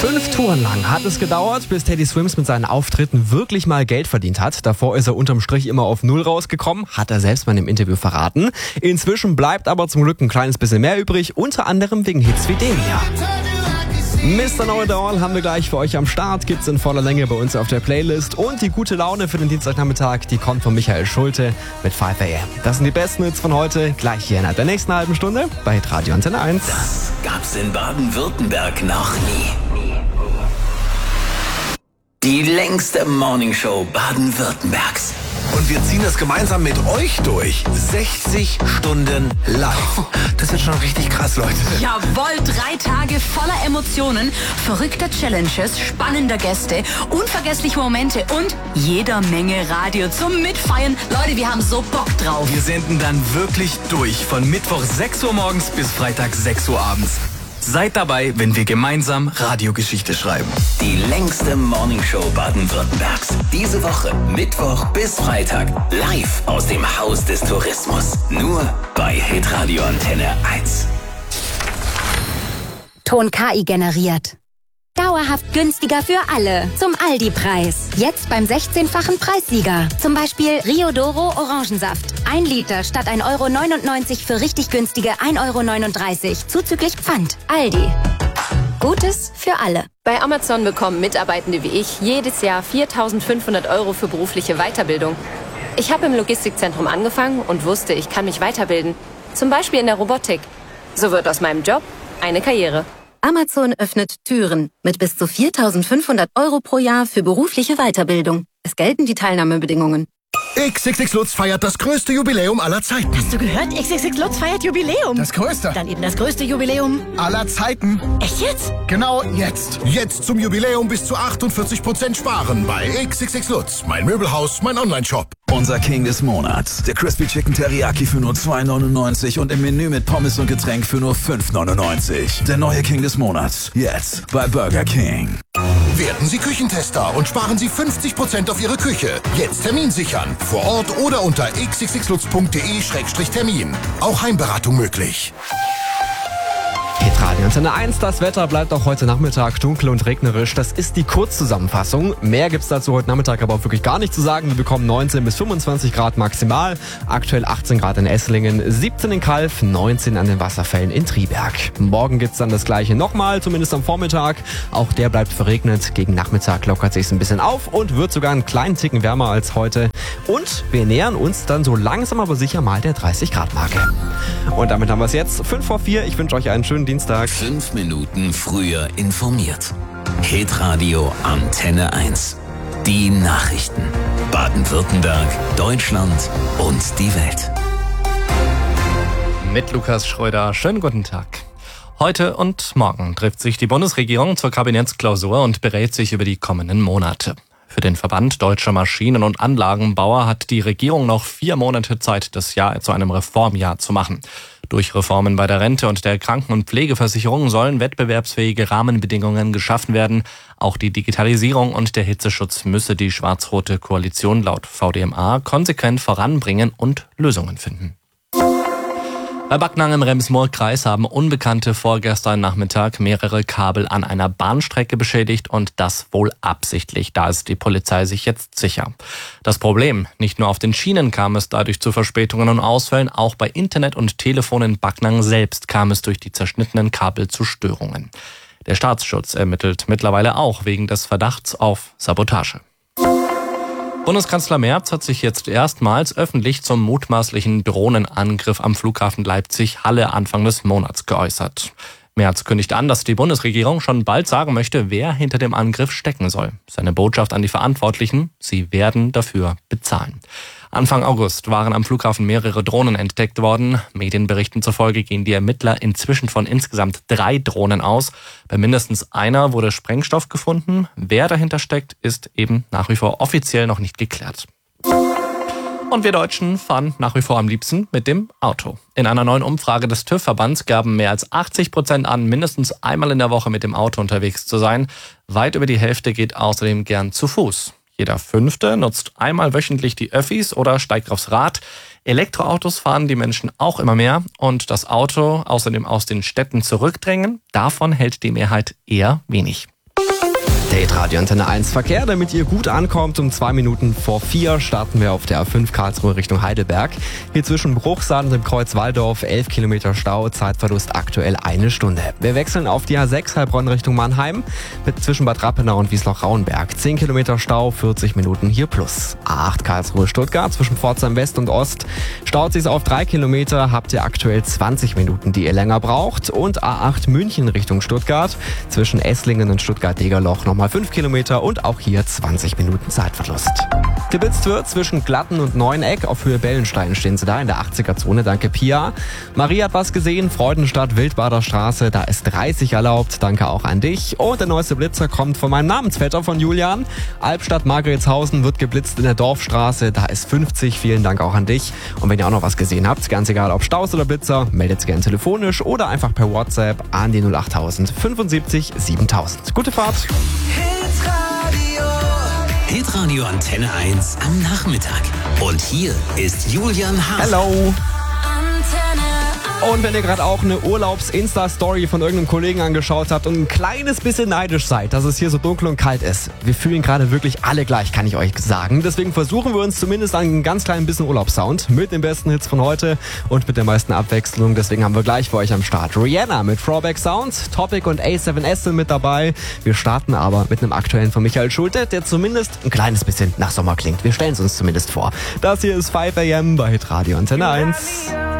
5 Touren lang hat es gedauert, bis Teddy Swims mit seinen Auftritten wirklich mal Geld verdient hat. Davor ist er unterm Strich immer auf Null rausgekommen, hat er selbst mal im Interview verraten. Inzwischen bleibt aber zum Glück ein kleines bisschen mehr übrig, unter anderem wegen Hits wie dem hier. Mr. Know It All haben wir gleich für euch am Start, gibt's in voller Länge bei uns auf der Playlist. Und die gute Laune für den Dienstagnachmittag, die kommt von Michael Schulte mit 5 AM. Das sind die besten Hits von heute, gleich hier innerhalb der nächsten halben Stunde bei Radio Antenne 1. Das gab's in Baden-Württemberg noch nie. Die längste Morningshow Baden-Württembergs. Und wir ziehen das gemeinsam mit euch durch. 60 Stunden live. Das wird schon richtig krass, Leute. Jawohl, 3 Tage voller Emotionen, verrückter Challenges, spannender Gäste, unvergessliche Momente und jeder Menge Radio zum Mitfeiern. Leute, wir haben so Bock drauf. Wir senden dann wirklich durch. Von Mittwoch 6 Uhr morgens bis Freitag 6 Uhr abends. Seid dabei, wenn wir gemeinsam Radiogeschichte schreiben. Die längste Morningshow Baden-Württembergs. Diese Woche, Mittwoch bis Freitag, live aus dem Haus des Tourismus. Nur bei Hitradio Antenne 1. Ton KI generiert. Dauerhaft günstiger für alle. Zum Aldi-Preis. Jetzt beim 16-fachen Preissieger. Zum Beispiel Rio Doro Orangensaft. 1 Liter statt 1,99 € für richtig günstige 1,39 € zuzüglich Pfand. Aldi. Gutes für alle. Bei Amazon bekommen Mitarbeitende wie ich jedes Jahr 4.500 € für berufliche Weiterbildung. Ich habe im Logistikzentrum angefangen und wusste, ich kann mich weiterbilden. Zum Beispiel in der Robotik. So wird aus meinem Job eine Karriere. Amazon öffnet Türen mit bis zu 4.500 € pro Jahr für berufliche Weiterbildung. Es gelten die Teilnahmebedingungen. XXX Lutz feiert das größte Jubiläum aller Zeiten. Hast du gehört? XXX Lutz feiert Jubiläum. Das größte. Dann eben das größte Jubiläum Aller Zeiten. Echt jetzt? Genau jetzt. Jetzt zum Jubiläum bis zu 48% sparen bei XXX Lutz. Mein Möbelhaus, mein Onlineshop. Unser King des Monats. Der Crispy Chicken Teriyaki für nur 2,99 € und im Menü mit Pommes und Getränk für nur 5,99 €. Der neue King des Monats. Jetzt bei Burger King. Werden Sie Küchentester und sparen Sie 50% auf Ihre Küche. Jetzt Termin sichern. Vor Ort oder unter xxxlutz.de/termin. Auch Heimberatung möglich. Radio Antenne 1, das Wetter bleibt auch heute Nachmittag dunkel und regnerisch. Das ist die Kurzzusammenfassung. Mehr gibt's dazu heute Nachmittag aber auch wirklich gar nicht zu sagen. Wir bekommen 19 bis 25 Grad maximal. Aktuell 18 Grad in Esslingen, 17 in Calw, 19 an den Wasserfällen in Triberg. Morgen gibt's dann das Gleiche nochmal, zumindest am Vormittag. Auch der bleibt verregnet. Gegen Nachmittag lockert sich's ein bisschen auf und wird sogar einen kleinen Ticken wärmer als heute. Und wir nähern uns dann so langsam aber sicher mal der 30 Grad Marke. Und damit haben wir es jetzt. 5 vor 4. Ich wünsche euch einen schönen Dienstag. 5 Minuten früher informiert. Hitradio Antenne 1. Die Nachrichten. Baden-Württemberg, Deutschland und die Welt. Mit Lukas Schröder. Schönen guten Tag. Heute und morgen trifft sich die Bundesregierung zur Kabinettsklausur und berät sich über die kommenden Monate. Für den Verband Deutscher Maschinen- und Anlagenbauer hat die Regierung noch 4 Monate Zeit, das Jahr zu einem Reformjahr zu machen. Durch Reformen bei der Rente und der Kranken- und Pflegeversicherung sollen wettbewerbsfähige Rahmenbedingungen geschaffen werden. Auch die Digitalisierung und der Hitzeschutz müsse die schwarz-rote Koalition laut VDMA konsequent voranbringen und Lösungen finden. Bei Backnang im Rems-Murr-Kreis haben Unbekannte vorgestern Nachmittag mehrere Kabel an einer Bahnstrecke beschädigt und das wohl absichtlich. Da ist die Polizei sich jetzt sicher. Das Problem: Nicht nur auf den Schienen kam es dadurch zu Verspätungen und Ausfällen, auch bei Internet und Telefon in Backnang selbst kam es durch die zerschnittenen Kabel zu Störungen. Der Staatsschutz ermittelt mittlerweile auch wegen des Verdachts auf Sabotage. Bundeskanzler Merz hat sich jetzt erstmals öffentlich zum mutmaßlichen Drohnenangriff am Flughafen Leipzig-Halle Anfang des Monats geäußert. Merz kündigt an, dass die Bundesregierung schon bald sagen möchte, wer hinter dem Angriff stecken soll. Seine Botschaft an die Verantwortlichen: Sie werden dafür bezahlen. Anfang August waren am Flughafen mehrere Drohnen entdeckt worden. Medienberichten zufolge gehen die Ermittler inzwischen von insgesamt 3 Drohnen aus. Bei mindestens einer wurde Sprengstoff gefunden. Wer dahinter steckt, ist eben nach wie vor offiziell noch nicht geklärt. Und wir Deutschen fahren nach wie vor am liebsten mit dem Auto. In einer neuen Umfrage des TÜV-Verbands gaben mehr als 80% an, mindestens einmal in der Woche mit dem Auto unterwegs zu sein. Weit über die Hälfte geht außerdem gern zu Fuß. Jeder 5. nutzt einmal wöchentlich die Öffis oder steigt aufs Rad. Elektroautos fahren die Menschen auch immer mehr und das Auto außerdem aus den Städten zurückdrängen. Davon hält die Mehrheit eher wenig. Der Radio Antenne 1 Verkehr, damit ihr gut ankommt. Um 2 Minuten vor 4 starten wir auf der A5 Karlsruhe Richtung Heidelberg. Hier zwischen Bruchsal und dem Kreuz Walldorf 11 Kilometer Stau, Zeitverlust aktuell 1 Stunde. Wir wechseln auf die A6 Heilbronn Richtung Mannheim mit zwischen Bad Rappenau und Wiesloch-Rauenberg. 10 Kilometer Stau, 40 Minuten hier plus. A8 Karlsruhe Stuttgart zwischen Pforzheim West und Ost staut sich auf 3 Kilometer, habt ihr aktuell 20 Minuten, die ihr länger braucht. Und A8 München Richtung Stuttgart zwischen Esslingen und Stuttgart-Degerloch nochmal 5 Kilometer und auch hier 20 Minuten Zeitverlust. Geblitzt wird zwischen Glatten und Neueneck. Auf Höhe Bellenstein stehen sie da in der 80er-Zone. Danke, Pia. Marie hat was gesehen. Freudenstadt, Wildbader Straße. Da ist 30 erlaubt. Danke auch an dich. Und der neueste Blitzer kommt von meinem Namensvetter, von Julian. Albstadt, Margretshausen wird geblitzt in der Dorfstraße. Da ist 50. Vielen Dank auch an dich. Und wenn ihr auch noch was gesehen habt, ganz egal ob Staus oder Blitzer, meldet gerne telefonisch oder einfach per WhatsApp an die 08000 75 7000. Gute Fahrt. Hitradio Antenne 1 am Nachmittag. Und hier ist Julian Hart. Hello. Und wenn ihr gerade auch eine Urlaubs-Insta-Story von irgendeinem Kollegen angeschaut habt und ein kleines bisschen neidisch seid, dass es hier so dunkel und kalt ist. Wir fühlen gerade wirklich alle gleich, kann ich euch sagen. Deswegen versuchen wir uns zumindest an ein ganz klein bisschen Urlaubssound mit den besten Hits von heute und mit der meisten Abwechslung. Deswegen haben wir gleich für euch am Start Rihanna mit Throwback Sound, Topic und A7S sind mit dabei. Wir starten aber mit einem aktuellen von Michael Schulte, der zumindest ein kleines bisschen nach Sommer klingt. Wir stellen es uns zumindest vor. Das hier ist 5 AM bei Hitradio Antenne 1.